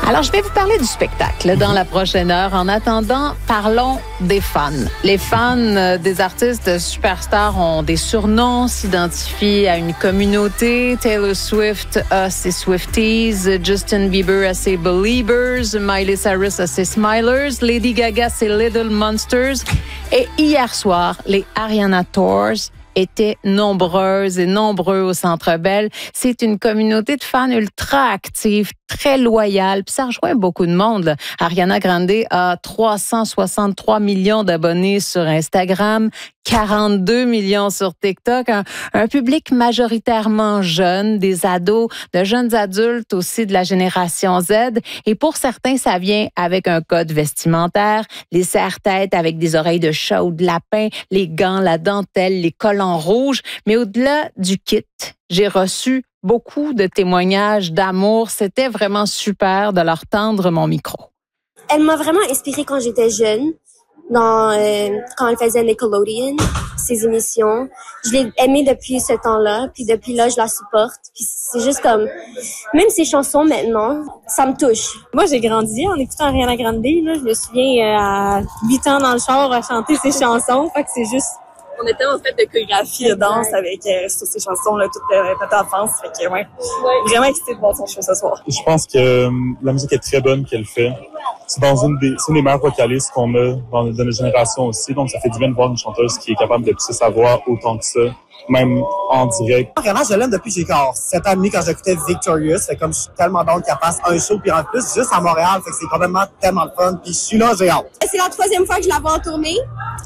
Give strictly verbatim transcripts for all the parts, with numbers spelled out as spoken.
Alors, je vais vous parler du spectacle dans la prochaine heure. En attendant, parlons des fans. Les fans des artistes superstars ont des surnoms, s'identifient à une communauté. Taylor Swift a ses Swifties, Justin Bieber a ses Beliebers, Miley Cyrus a ses Smilers, Lady Gaga ses Little Monsters. Et hier soir, les Ariana Tours étaient nombreuses et nombreux au Centre Bell. C'est une communauté de fans ultra active, très loyale. Puis ça rejoint beaucoup de monde, là. Ariana Grande a trois cent soixante-trois millions d'abonnés sur Instagram, quarante-deux millions sur TikTok. Un, un public majoritairement jeune, des ados, de jeunes adultes aussi de la génération Z. Et pour certains, ça vient avec un code vestimentaire, les serre-têtes avec des oreilles de chat ou de lapin, les gants, la dentelle, les collants rouges. Mais au-delà du kit, j'ai reçu beaucoup de témoignages d'amour. C'était vraiment super de leur tendre mon micro. Elle m'a vraiment inspirée quand j'étais jeune, dans euh, quand elle faisait Nickelodeon, ses émissions. Je l'ai aimée depuis ce temps-là, puis depuis là, je la supporte. Puis c'est juste comme, même ses chansons maintenant, ça me touche. Moi, j'ai grandi en écoutant Ariana Grande. Là, je me souviens euh, à huit ans dans le char à chanter ses chansons. Fait que c'est juste... On était en fait de chorégraphie de danse avec euh, sur ces chansons-là toute euh, notre enfance. Fait que, ouais, ouais. Vraiment excitée de voir son show ce soir. Je pense que euh, la musique est très bonne qu'elle fait. C'est dans une des, c'est une des meilleures vocalistes qu'on a dans, dans notre génération aussi. Donc, ça fait du bien de voir une chanteuse qui est capable de pousser sa voix autant que ça, même en direct. Vraiment, je l'aime depuis que j'ai encore sept ans et demi quand j'écoutais Victorious. Fait comme je suis tellement bon qu'elle passe un show puis en plus juste à Montréal. Fait que c'est complètement tellement le fun. Puis je suis là, j'ai hâte. C'est la troisième fois que je la vois en tournée.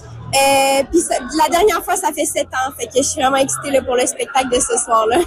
Euh, puis ça, la dernière fois, ça fait sept ans. Fait que je suis vraiment excitée là, pour le spectacle de ce soir-là.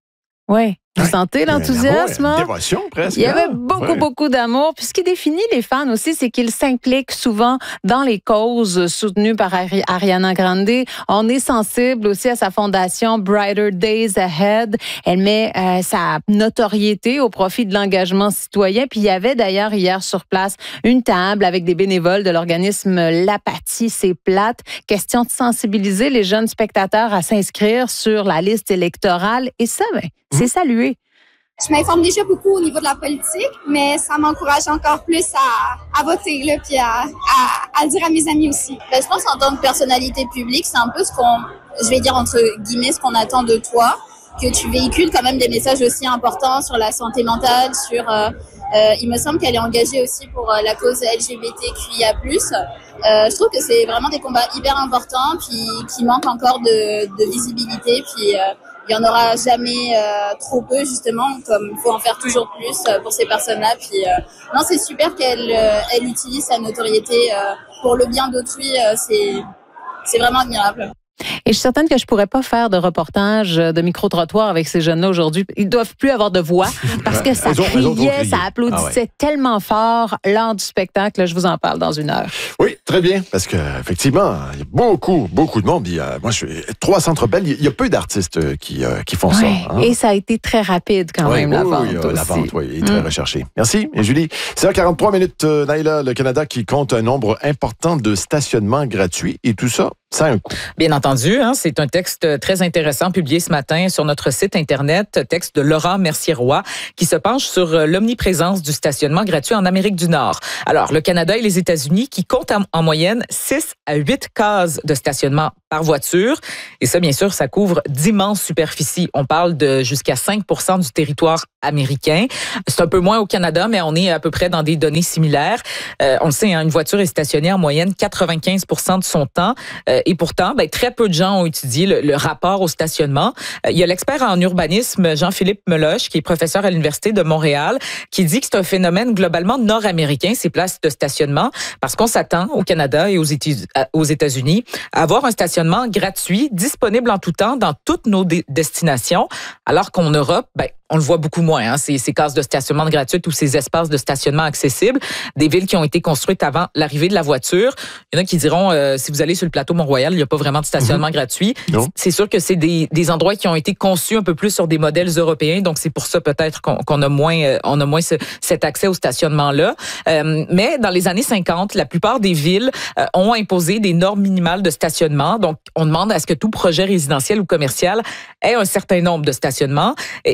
Oui. Vous sentez l'enthousiasme? Une dévotion, presque. Il y avait beaucoup, ouais. beaucoup d'amour. Puis ce qui définit les fans aussi, c'est qu'ils s'impliquent souvent dans les causes soutenues par Ari- Ariana Grande. On est sensible aussi à sa fondation Brighter Days Ahead. Elle met euh, sa notoriété au profit de l'engagement citoyen. Puis il y avait d'ailleurs hier sur place une table avec des bénévoles de l'organisme L'apathie, c'est plate. Question de sensibiliser les jeunes spectateurs à s'inscrire sur la liste électorale. Et ça, ben, mmh. c'est salué. Je m'informe déjà beaucoup au niveau de la politique, mais ça m'encourage encore plus à, à voter, là, puis à, à, à le dire à mes amis aussi. Ben, je pense en tant que personnalité publique, c'est un peu ce qu'on, je vais dire entre guillemets, ce qu'on attend de toi, que tu véhicules quand même des messages aussi importants sur la santé mentale, sur, euh, euh, il me semble qu'elle est engagée aussi pour euh, la cause L G B T Q I A plus. Euh, je trouve que c'est vraiment des combats hyper importants, puis qui manquent encore de, de visibilité, puis euh, il y en aura jamais euh, trop peu justement, comme il faut en faire toujours plus euh, pour ces personnes-là. Puis euh, non, c'est super qu'elle euh, elle utilise sa notoriété euh, pour le bien d'autrui. Euh, c'est c'est vraiment admirable. Et je suis certaine que je pourrais pas faire de reportage de micro-trottoir avec ces jeunes-là aujourd'hui. Ils doivent plus avoir de voix parce que ça criait, ça applaudissait ah ouais. tellement fort lors du spectacle. Je vous en parle dans une heure. Oui, très bien, parce qu'effectivement, il y a beaucoup, beaucoup de monde. Il y a, moi, je suis trois Centres Bell. Il y a peu d'artistes qui, euh, qui font ouais. ça. Hein? Et ça a été très rapide quand oui, même, oui, la vente oui, aussi. La vente, oui, est très mm. recherchée. Merci. Et Julie, c'est à quarante-trois minutes, euh, Naïla, le Canada qui compte un nombre important de stationnements gratuits. Et tout ça, ça a un coût. Bien entendu, hein, c'est un texte très intéressant publié ce matin sur notre site Internet, texte de Laurent Mercier-Roy, qui se penche sur l'omniprésence du stationnement gratuit en Amérique du Nord. Alors, le Canada et les États-Unis qui comptent en moyenne six à huit cases de stationnement par voiture. Et ça, bien sûr, ça couvre d'immenses superficies. On parle de jusqu'à cinq pour cent du territoire américain. C'est un peu moins au Canada, mais on est à peu près dans des données similaires. Euh, on le sait, hein, une voiture est stationnée en moyenne quatre-vingt-quinze pour cent de son temps. Euh, et pourtant, ben, très peu de gens ont étudié le, le rapport au stationnement. Euh, il y a l'expert en urbanisme, Jean-Philippe Meloche, qui est professeur à l'Université de Montréal, qui dit que c'est un phénomène globalement nord-américain, ces places de stationnement, parce qu'on s'attend au Canada et aux, Éti- aux États-Unis à avoir un stationnement gratuit, disponible en tout temps dans toutes nos dé- destinations, alors qu'en Europe, ben, on le voit beaucoup moins, hein, ces, ces cases de stationnement gratuites ou ces espaces de stationnement accessibles, des villes qui ont été construites avant l'arrivée de la voiture. Il y en a qui diront, euh, si vous allez sur le plateau Mont-Royal, il n'y a pas vraiment de stationnement mmh. gratuit. Non. C'est sûr que c'est des, des endroits qui ont été conçus un peu plus sur des modèles européens, donc c'est pour ça peut-être qu'on, qu'on a moins, euh, on a moins ce, cet accès au stationnement-là. Euh, mais dans les années cinquante, la plupart des villes euh, ont imposé des normes minimales de stationnement. Donc, on demande à ce que tout projet résidentiel ou commercial ait un certain nombre de stationnements et, et des normes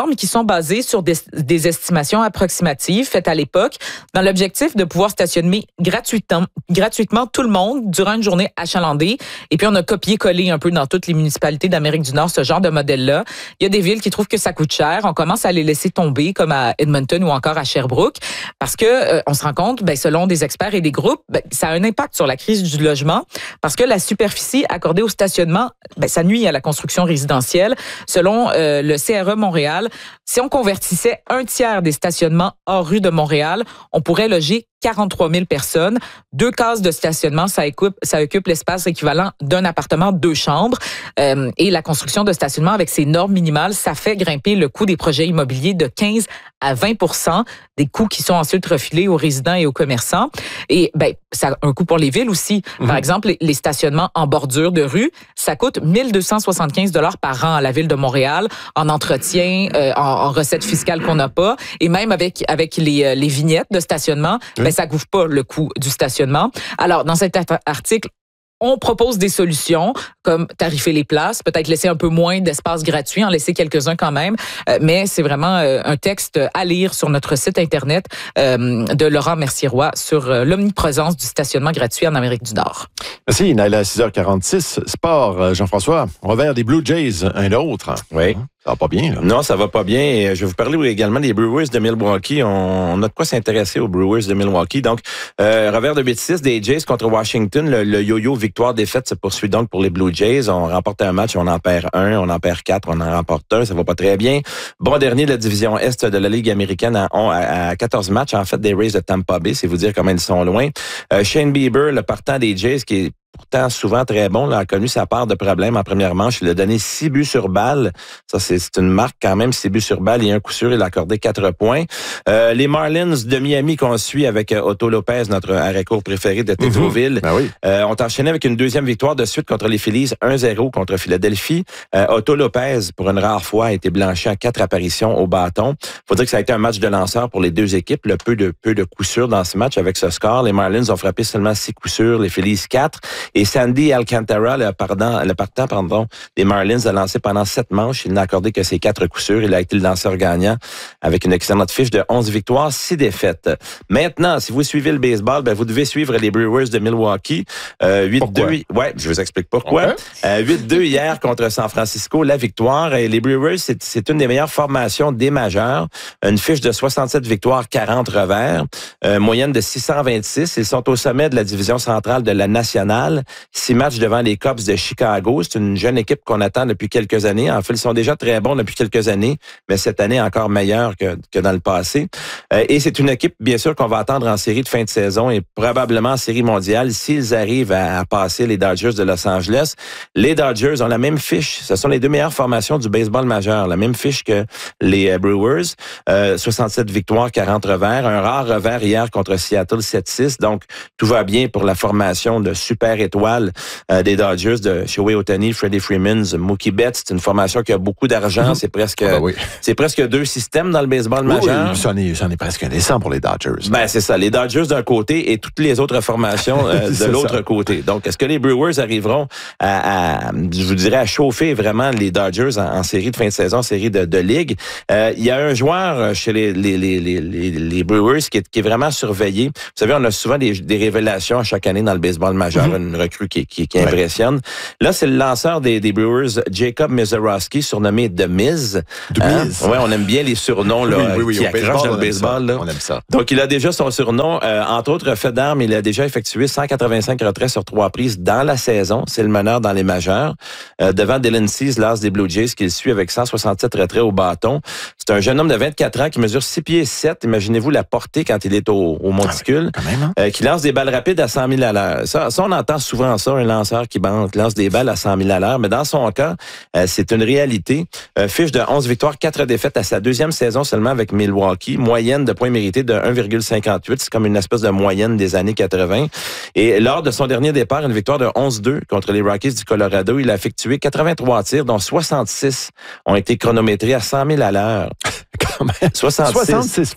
normes qui sont basées sur des, des estimations approximatives faites à l'époque dans l'objectif de pouvoir stationner gratuitement, gratuitement tout le monde durant une journée achalandée. Et puis, on a copié-collé un peu dans toutes les municipalités d'Amérique du Nord ce genre de modèle-là. Il y a des villes qui trouvent que ça coûte cher. On commence à les laisser tomber, comme à Edmonton ou encore à Sherbrooke, parce que euh, on se rend compte, ben, selon des experts et des groupes, ben, ça a un impact sur la crise du logement, parce que la superficie accordée au stationnement, ben, ça nuit à la construction résidentielle. Selon euh, le C R E Montréal, si on convertissait un tiers des stationnements hors rue de Montréal, on pourrait loger quarante-trois mille personnes. Deux cases de stationnement, ça occupe, ça occupe l'espace équivalent d'un appartement, deux chambres. Euh, et la construction de stationnement avec ces normes minimales, ça fait grimper le coût des projets immobiliers de quinze à vingt pour cent, des coûts qui sont ensuite refilés aux résidents et aux commerçants. Et ben, ça a un coût pour les villes aussi. Mmh. Par exemple, les, les stationnements en bordure de rue, ça coûte mille deux cent soixante-quinze dollars par an à la ville de Montréal, en entretien, euh, en, en recettes fiscales qu'on n'a pas. Et même avec, avec les, les vignettes de stationnement, mmh. ben, ça couvre pas le coût du stationnement. Alors, dans cet article, on propose des solutions comme tarifer les places, peut-être laisser un peu moins d'espace gratuit, en laisser quelques-uns quand même, euh, mais c'est vraiment euh, un texte à lire sur notre site Internet euh, de Laurent Mercier-Roy sur euh, l'omniprésence du stationnement gratuit en Amérique du Nord. Merci, Naila, à six heures quarante-six. Sport, Jean-François, revers des Blue Jays, un autre. Oui. Ça va pas bien, là. Non, ça va pas bien. Et je vais vous parler également des Brewers de Milwaukee. On, on a de quoi s'intéresser aux Brewers de Milwaukee. Donc, euh, revers de huit six des Jays contre Washington. Le, le yo-yo victoire-défaite se poursuit donc pour les Blue Jays. On remporte un match, on en perd un, on en perd quatre, on en remporte un. Ça va pas très bien. Bon dernier de la division Est de la Ligue américaine à, à, à quatorze matchs, en fait, des Rays de Tampa Bay. C'est vous dire comment ils sont loin. Euh, Shane Bieber, le partant des Jays, qui est pourtant souvent très bon, là, a connu sa part de problèmes en première manche. Il a donné six buts sur balle. Ça, c'est, c'est une marque quand même, six buts sur balle et un coup sûr. Il a accordé quatre points. Euh, les Marlins de Miami qu'on suit avec euh, Otto Lopez, notre arrêt-court préféré de Tétroville, mm-hmm. ben oui. euh, ont enchaîné avec une deuxième victoire de suite contre les Phillies, un zéro contre Philadelphie. Euh, Otto Lopez, pour une rare fois, a été blanchi en quatre apparitions au bâton. Faut dire que ça a été un match de lanceur pour les deux équipes. Le peu de peu de coups sûrs dans ce match avec ce score. Les Marlins ont frappé seulement six coups sûrs, les Phillies quatre. Et Sandy Alcantara, le, pardon, le partant pardon, des Marlins, a lancé pendant sept manches. Il n'a accordé que ses quatre coups sûrs. Il a été le lanceur gagnant avec une excellente fiche de onze victoires, six défaites. Maintenant, si vous suivez le baseball, ben, vous devez suivre les Brewers de Milwaukee. Euh, huit deux. Ouais, je vous explique pourquoi. Okay. Euh, huit deux hier contre San Francisco, la victoire. Et les Brewers, c'est, c'est une des meilleures formations des majeurs. Une fiche de soixante-sept victoires, quarante revers. Euh, moyenne de six cent vingt-six. Ils sont au sommet de la division centrale de la nationale. Six matchs devant les Cubs de Chicago. C'est une jeune équipe qu'on attend depuis quelques années. En fait, ils sont déjà très bons depuis quelques années, mais cette année encore meilleure que, que dans le passé. Euh, et c'est une équipe, bien sûr, qu'on va attendre en série de fin de saison et probablement en série mondiale s'ils arrivent à, à passer les Dodgers de Los Angeles. Les Dodgers ont la même fiche. Ce sont les deux meilleures formations du baseball majeur. La même fiche que les Brewers. Euh, soixante-sept victoires, quarante revers. Un rare revers hier contre Seattle, sept six. Donc, tout va bien pour la formation de super étoiles euh, des Dodgers, de Shohei Ohtani, Freddie Freeman, Mookie Betts. C'est une formation qui a beaucoup d'argent. Mm-hmm. C'est presque ah ben oui. c'est presque deux systèmes dans le baseball oui, majeur. Oui, c'en est, c'en est presque indécent pour les Dodgers. Ben, c'est ça. Les Dodgers d'un côté et toutes les autres formations euh, de l'autre ça. côté. Donc, est-ce que les Brewers arriveront à, à, je vous dirais, à chauffer vraiment les Dodgers en, en série de fin de saison, en série de, de ligue? Euh, il y a un joueur chez les, les, les, les, les, les Brewers qui est, qui est vraiment surveillé. Vous savez, on a souvent des, des révélations à chaque année dans le baseball majeur, mm-hmm. une recrue qui, qui, qui impressionne. Ouais. Là, c'est le lanceur des, des Brewers, Jacob Mizorowski, surnommé The Miz. The hein? Miz. Ouais, on aime bien les surnoms là, oui, oui, oui, qui accrochent dans le baseball. Là. On aime ça. Donc, il a déjà son surnom. Euh, entre autres, fait d'armes, il a déjà effectué cent quatre-vingt-cinq retraits sur trois prises dans la saison. C'est le meneur dans les majeurs. Euh, devant Dylan Cease, l'as des Blue Jays, qui le suit avec cent soixante-sept retraits au bâton. C'est un jeune homme de vingt-quatre ans qui mesure six pieds sept. Imaginez-vous la portée quand il est au, au monticule. Ah, quand même, hein? euh, qui lance des balles rapides à cent mille à l'heure. Ça, ça, on entend souvent ça, un lanceur qui lance des balles à cent mille à l'heure. Mais dans son cas, euh, c'est une réalité. Euh, fiche de onze victoires, quatre défaites à sa deuxième saison seulement avec Milwaukee. Moyenne de points mérités de un virgule cinquante-huit. C'est comme une espèce de moyenne des années quatre-vingt. Et lors de son dernier départ, une victoire de onze deux contre les Rockies du Colorado, il a effectué quatre-vingt-trois tirs, dont soixante-six ont été chronométrés à cent mille à l'heure. Quand même. soixante-six. soixante-six fois?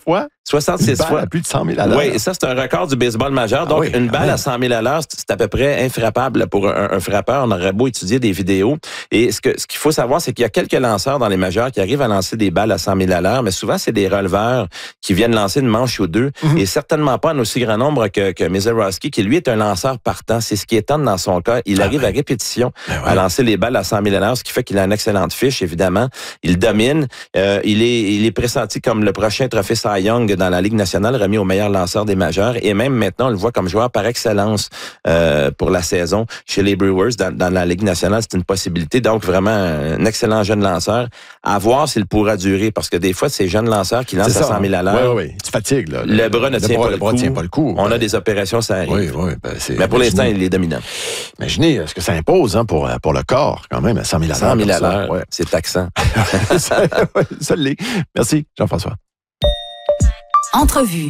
soixante-six une balle fois. à plus de cent mille à l'heure. Oui, et ça, c'est un record du baseball majeur. Ah Donc, oui, une balle même. à cent mille à l'heure, c'est à peu près infrappable pour un, un frappeur. On aurait beau étudier des vidéos. Et ce que ce qu'il faut savoir, c'est qu'il y a quelques lanceurs dans les majeurs qui arrivent à lancer des balles à cent mille à l'heure, mais souvent, c'est des releveurs qui viennent lancer une manche ou deux, mm-hmm. et certainement pas en aussi grand nombre que, que Mizorowski, qui, lui, est un lanceur partant. C'est ce qui étonne dans son cas. Il ah arrive ouais. à répétition ben ouais. à lancer les balles à cent mille à l'heure, ce qui fait qu'il a une excellente fiche, évidemment. Il domine. Euh, il est il est pressenti comme le prochain trophée Cy Young dans la Ligue nationale, remis au meilleur lanceur des majeurs. Et même maintenant, on le voit comme joueur par excellence euh, pour la saison chez les Brewers dans, dans la Ligue nationale. C'est une possibilité. Donc, vraiment, un excellent jeune lanceur. À voir s'il pourra durer, parce que des fois, ces jeunes lanceurs qui lancent ça, à cent mille à l'heure, oui, oui, tu fatigues. Là. Le, le bras ne le tient, bras, pas, le le bras coup. tient pas le coup. On ben, a des opérations, ça arrive. Oui, oui. Ben, c'est, mais pour imaginez, l'instant, il est dominant. Imaginez ce que ça impose hein, pour, pour le corps, quand même, à cent mille à l'heure. cent mille à l'heure, ouais. C'est taxant. ça, ouais, ça l'est. Merci, Jean-François. Entrevue.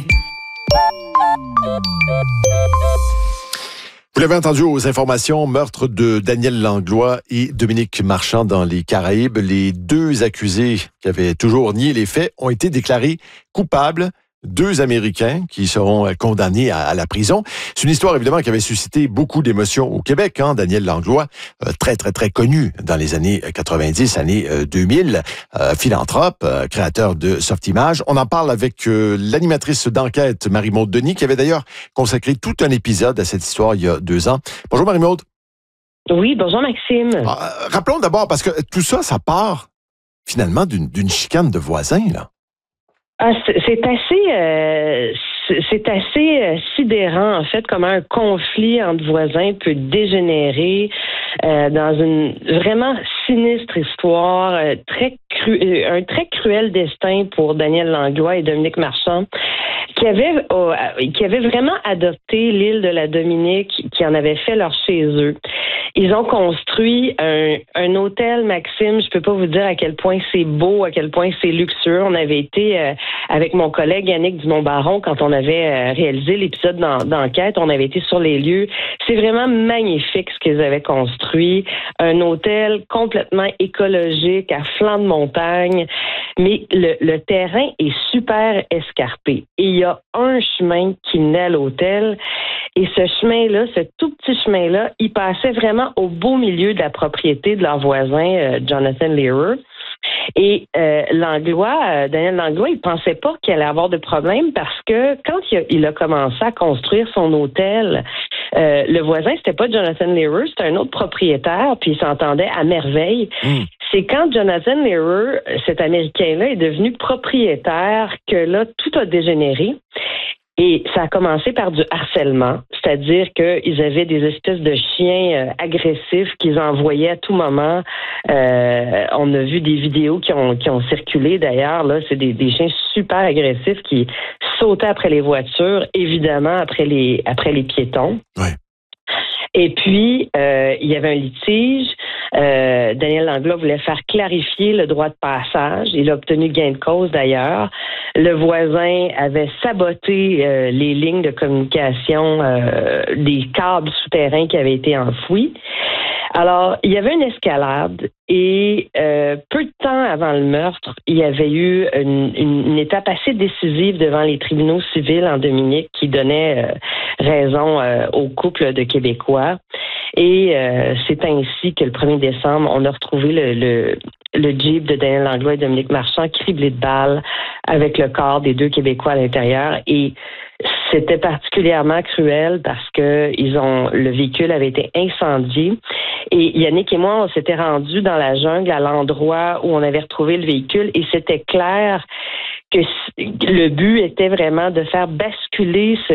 Vous l'avez entendu aux informations, meurtre de Daniel Langlois et Dominique Marchand dans les Caraïbes. Les deux accusés qui avaient toujours nié les faits ont été déclarés coupables. Deux Américains qui seront condamnés à, à la prison. C'est une histoire, évidemment, qui avait suscité beaucoup d'émotions au Québec. Hein? Daniel Langlois, euh, très, très, très connu dans les années quatre-vingt-dix, années euh, deux mille, euh, philanthrope, euh, créateur de Softimage. On en parle avec euh, l'animatrice d'enquête, Marie-Maude Denis, qui avait d'ailleurs consacré tout un épisode à cette histoire il y a deux ans. Bonjour, Marie-Maude. Oui, bonjour, Maxime. Ah, rappelons d'abord, parce que tout ça, ça part finalement d'une, d'une chicane de voisins, là. Ah, c'est assez, euh, c'est assez euh, sidérant en fait comment un conflit entre voisins peut dégénérer euh, dans une vraiment sinistre histoire, euh, très cru, euh, un très cruel destin pour Daniel Langlois et Dominique Marchand, qui avaient, euh, qui avaient vraiment adopté l'île de la Dominique, qui en avait fait leur chez eux. Ils ont construit un, un hôtel, Maxime. Je peux pas vous dire à quel point c'est beau, à quel point c'est luxueux. On avait été euh, avec mon collègue Yannick Dumont-Baron quand on avait euh, réalisé l'épisode d'en, d'enquête. On avait été sur les lieux. C'est vraiment magnifique ce qu'ils avaient construit. Un hôtel complètement écologique, à flanc de montagne. Mais le, le terrain est super escarpé. Et il y a un chemin qui naît à l'hôtel. Et ce chemin-là, ce tout petit chemin-là, il passait vraiment au beau milieu de la propriété de leur voisin, euh, Jonathan Lehrer. Et euh, Langlois, euh, Daniel Langlois, il pensait pas qu'il allait avoir de problème parce que quand il a, il a commencé à construire son hôtel, euh, le voisin, c'était pas Jonathan Lehrer, c'était un autre propriétaire, puis il s'entendait à merveille. Mm. C'est quand Jonathan Lehrer, cet Américain-là, est devenu propriétaire que là, tout a dégénéré. Et ça a commencé par du harcèlement, c'est-à-dire qu'ils avaient des espèces de chiens euh, agressifs qu'ils envoyaient à tout moment. Euh, on a vu des vidéos qui ont qui ont circulé d'ailleurs. Là, c'est des, des chiens super agressifs qui sautaient après les voitures, évidemment après les après les piétons. Ouais. Et puis, euh, il y avait un litige. Euh, Daniel Langlois voulait faire clarifier le droit de passage. Il a obtenu gain de cause d'ailleurs. Le voisin avait saboté euh, les lignes de communication, euh, des câbles souterrains qui avaient été enfouis. Alors, il y avait une escalade et euh, peu de temps avant le meurtre, il y avait eu une, une, une étape assez décisive devant les tribunaux civils en Dominique qui donnait euh, raison euh, au couple de Québécois. Et euh, c'est ainsi que le premier décembre, on a retrouvé le, le, le Jeep de Daniel Langlois et Dominique Marchand criblé de balles avec le corps des deux Québécois à l'intérieur. Et c'était particulièrement cruel parce que ils ont le véhicule avait été incendié. Et Yannick et moi, on s'était rendus dans la jungle à l'endroit où on avait retrouvé le véhicule et c'était clair que le but était vraiment de faire basculer ce